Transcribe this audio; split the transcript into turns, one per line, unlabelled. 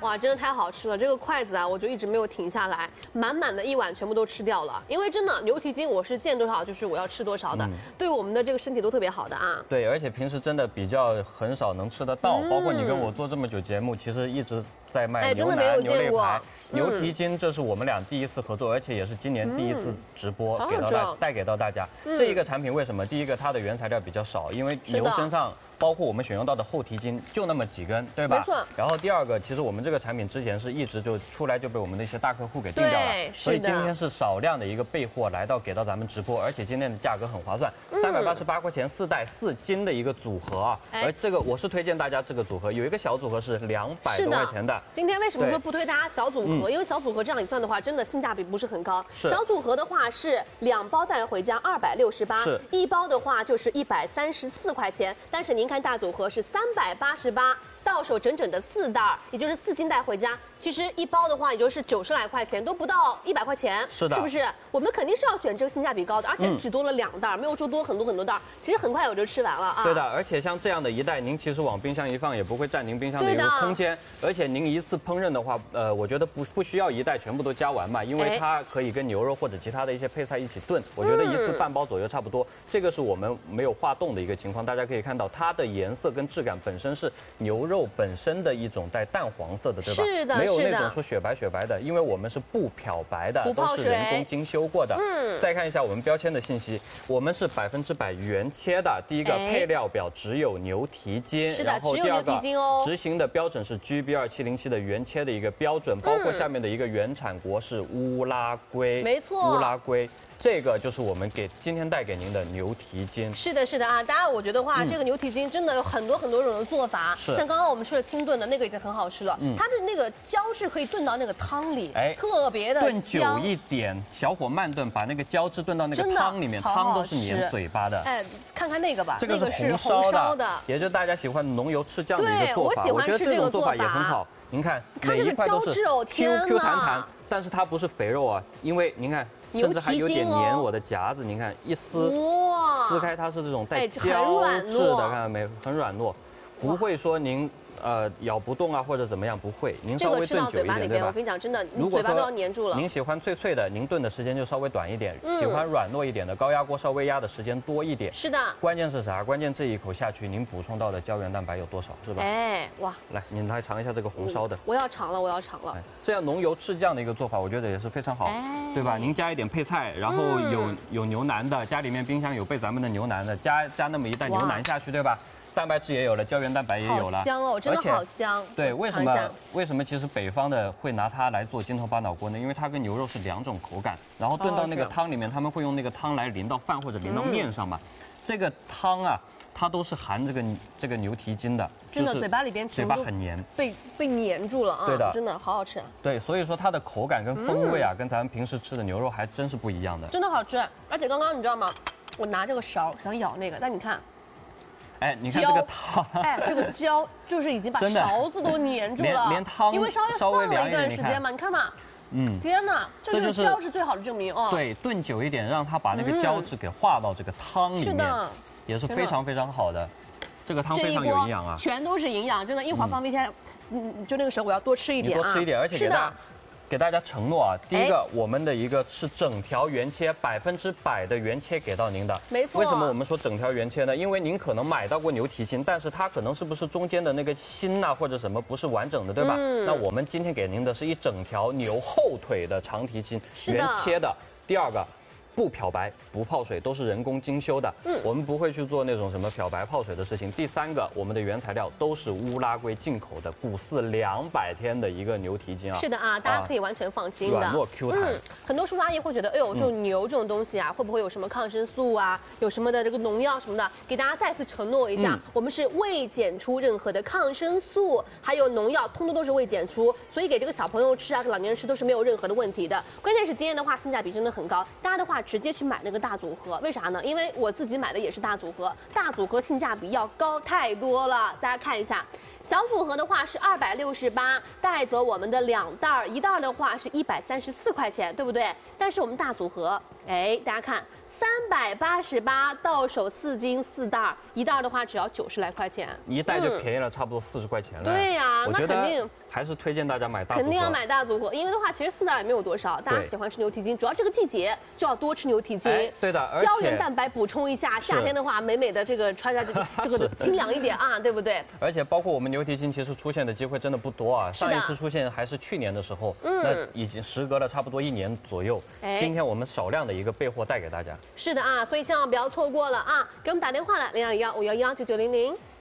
哇，真的太好吃了！这个筷子啊，我就一直没有停下来，满满的一碗全部都吃掉了。因为真的牛蹄筋，我是见多少就是我要吃多少的，对我们的这个身体都特别好的啊。
对，而且平时真的比较很少能吃得到，包括你跟我做这么久节目，其实一直在卖牛腩、牛肋排、牛蹄筋，这是我们俩第一次合作，而且也是今年第一次直播带给到大家。这一个产品为什么？第一个它的原材料比较少，因为牛身上。包括我们选用到的后蹄筋就那么几根，对吧？
没错。
然后第二个，其实我们这个产品之前是一直就出来就被我们的一些大客户给订掉了，所以今天是少量的一个备货来到给到咱们直播，而且今天的价格很划算，388块钱4袋4斤的一个组合啊。而这个我是推荐大家这个组合，有一个小组合是200多块钱的。
今天为什么说不推大家小组合？因为小组合这样一算的话，真的性价比不是很高。小组合的话是2包带回家268，一包的话就是134块钱，但是您看大组合是388，到手整整的4袋，也就是4斤带回家。其实一包的话，也就是90来块钱，都不到100块钱，是不是？我们肯定是要选这个性价比高的，而且只多了2袋，没有说多很多袋。其实很快我就吃完了啊。
对的，而且像这样的一袋，您其实往冰箱一放，也不会占您冰箱的一个空间。而且您一次烹饪的话，我觉得不需要一袋全部都加完嘛，因为它可以跟牛肉或者其他的一些配菜一起炖。我觉得一次半包左右差不多。这个是我们没有化冻的一个情况，大家可以看到它的颜色跟质感本身是牛肉本身的一种带淡黄色的，对吧？
是的，
没有那种说雪白的，因为我们是不漂白的，都是人工精修过的。再看一下我们标签的信息，我们是100%原切的。第一个配料表只有牛蹄筋，然后第二个执行的标准是 GB2707的原切的一个标准，包括下面的一个原产国是乌拉圭，
没错，
乌拉圭。这个就是我们今天带给您的牛蹄筋。
是的啊，大家我觉得话，这个牛蹄筋真的有很多种的做法。像刚刚我们吃的清炖的那个已经很好吃了，它的那个椒是可以炖到那个汤里，特别的
炖久一点，小火慢炖，把那个椒汁炖到那个汤里面，汤都是粘嘴巴的。
看看那个吧，
这个是红烧的，也就是大家喜欢浓油赤酱的一个做法。我觉得这种做法也很好。您看每一块都是 Q 弹弹，但是它不是肥肉啊，因为您看。甚至还有点粘我的夹子，您看一撕，撕开它是这种带胶质的，看到没？很软糯，不会说您咬不动啊或者怎么样，不会。您稍微炖久一点，对吧？
我跟你讲，真的，你嘴巴都要粘住了。
您喜欢脆脆的，您炖的时间就稍微短一点；喜欢软糯一点的，高压锅稍微压的时间多一点。
是的。
关键是啥？关键这一口下去，您补充到的胶原蛋白有多少，是吧？
哇！
来，您来尝一下这个红烧的。
我要尝了。
这样浓油赤酱的一个做法，我觉得也是非常好，对吧？您加一点配菜，然后有牛腩的，家里面冰箱有备咱们的牛腩的，加那么一袋牛腩下去，对吧？蛋白质也有了，胶原蛋白也有了，
好香哦，真的好香。
对，为什么其实北方的会拿它来做筋头巴脑锅呢？因为它跟牛肉是2种口感，然后炖到那个汤里面，他们会用那个汤来淋到饭或者淋到面上嘛。这个汤啊，它都是含这个牛蹄筋的，
真的嘴巴里边
嘴巴很黏，
被粘住了啊。
对的，
真的好好吃。
对，所以说它的口感跟风味啊，跟咱们平时吃的牛肉还真是不一样的。
真的好吃，而且刚刚你知道吗？我拿这个勺想舀那个，但你看。
你看这个汤，
这个椒就是已经把勺子都粘住了，
连汤
因为稍微放了一段时间嘛，你看嘛，天哪，这就是椒是最好的证明哦。
对，炖久一点，让它把那个椒质给化到这个汤里面，也是非常非常好的。这个汤非常有营养啊，
全都是营养，真的，一会儿放冰箱，就那个时候我要多吃一点，
你多吃一点，而且给大家承诺啊，第一个，我们的一个是整条原切，100%的原切给到您的。
没错。
为什么我们说整条原切呢？因为您可能买到过牛蹄筋，但是它可能是不是中间的那个心呐或者什么不是完整的，对吧？那我们今天给您的是一整条牛后腿的长蹄筋，原切的。第二个。不漂白不泡水，都是人工精修的。我们不会去做那种什么漂白泡水的事情。第三个，我们的原材料都是乌拉圭进口的古饲200天的一个牛蹄筋啊。
是的啊，大家可以完全放心的。
软糯 Q 弹。
很多叔叔阿姨会觉得，哎呦，这种牛这种东西啊，会不会有什么抗生素啊，有什么的这个农药什么的？给大家再次承诺一下，我们是未检出任何的抗生素，还有农药，通通都是未检出，所以给这个小朋友吃啊，给老年人吃都是没有任何的问题的。关键是今天的话，性价比真的很高，大家的话。直接去买那个大组合，为啥呢？因为我自己买的也是大组合，大组合性价比要高太多了。大家看一下， 小组合的话是268，带走我们的2袋，一袋的话是134块钱，对不对？但是我们大组合，哎，大家看。388到手4斤4袋，一袋的话只要90来块钱，
一袋就便宜了差不多40块钱了。
对呀，那肯定
还是推荐大家买大组合。
肯定要买大组合，因为的话其实4袋也没有多少，大家喜欢吃牛蹄筋，主要这个季节就要多吃牛蹄筋。
对的，而且
胶原蛋白补充一下，夏天的话美美的这个穿下去这个清凉一点啊，对不对？
而且包括我们牛蹄筋其实出现的机会真的不多啊，上一次出现还是去年的时候，那已经时隔了差不多1年左右。今天我们少量的一个备货带给大家。
是的啊，所以千万不要错过了啊！给我们打电话来0221511990。